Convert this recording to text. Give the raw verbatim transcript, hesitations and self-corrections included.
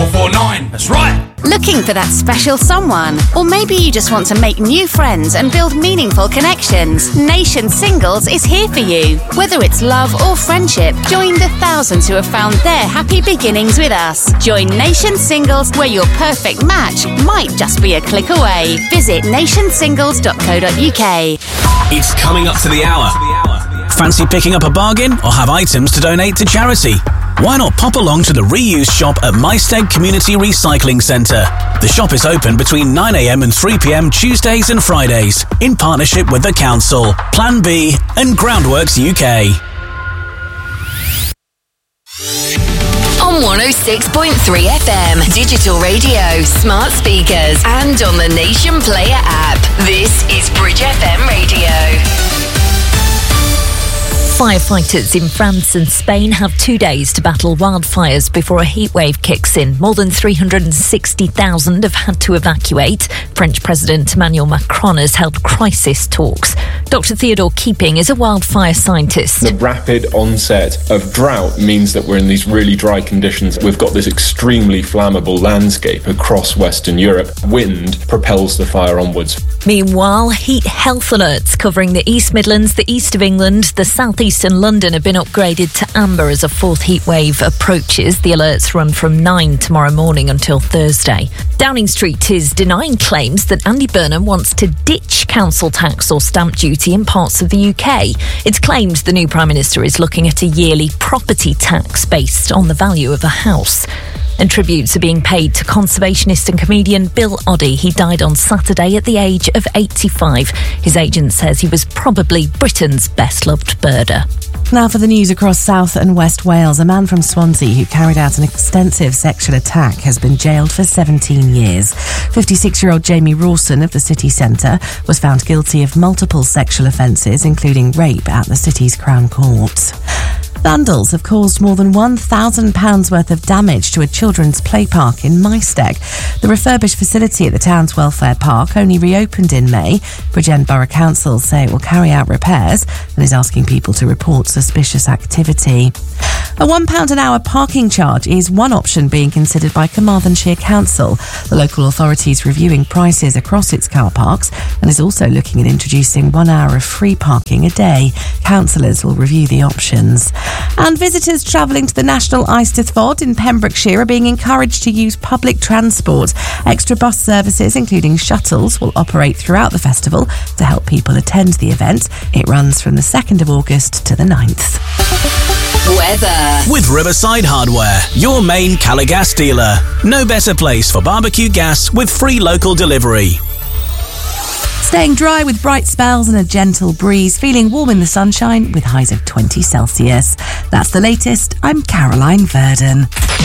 four four nine. That's right. Looking for that special someone? Or maybe you just want to make new friends and build meaningful connections? Nation Singles is here for you. Whether it's love or friendship, join the thousands who have found their happy beginnings with us. Join Nation Singles, where your perfect match might just be a click away. Visit nation singles dot co dot uk. It's coming up to the hour. Fancy picking up a bargain or have items to donate to charity? Why not pop along to the reuse shop at Maesteg Community Recycling Centre? The shop is open between nine a m and three p m Tuesdays and Fridays, in partnership with the Council, Plan B and Groundworks U K. On one oh six point three F M, digital radio, smart speakers, and on the Nation Player app. This is Bridge F M Radio. Firefighters in France and Spain have two days to battle wildfires before a heatwave kicks in. More than three hundred sixty thousand have had to evacuate. French President Emmanuel Macron has held crisis talks. Doctor Theodore Keeping is a wildfire scientist. The rapid onset of drought means that we're in these really dry conditions. We've got this extremely flammable landscape across Western Europe. Wind propels the fire onwards. Meanwhile, heat health alerts covering the East Midlands, the east of England, the southeast and London have been upgraded to amber as a fourth heat wave approaches. The alerts run from nine tomorrow morning until Thursday. Downing Street is denying claims that Andy Burnham wants to ditch council tax or stamp duty in parts of the U K. It's claimed the new Prime Minister is looking at a yearly property tax based on the value of a house. And tributes are being paid to conservationist and comedian Bill Oddie. He died on Saturday at the age of eighty-five. His agent says he was probably Britain's best-loved birder. Now for the news across South and West Wales. A man from Swansea who carried out an extensive sexual attack has been jailed for seventeen years. fifty-six-year-old Jamie Rawson of the city centre was found guilty of multiple sexual offences, including rape, at the city's Crown Court. Vandals have caused more than one thousand pounds worth of damage to a children's play park in Maesteg. The refurbished facility at the town's welfare park only reopened in May. Bridgend Borough Council say it will carry out repairs and is asking people to report suspicious activity. A one pound an hour parking charge is one option being considered by Carmarthenshire Council. The local authority is reviewing prices across its car parks and is also looking at introducing one hour of free parking a day. Councillors will review the options. And visitors travelling to the National Eisteddfod in Pembrokeshire are being encouraged to use public transport. Extra bus services, including shuttles, will operate throughout the festival to help people attend the event. It runs from the second of August to the ninth. Weather. With Riverside Hardware, your main Caligas dealer. No better place for barbecue gas with free local delivery. Staying dry with bright spells and a gentle breeze, feeling warm in the sunshine with highs of twenty Celsius. That's the latest. I'm Caroline Verdon.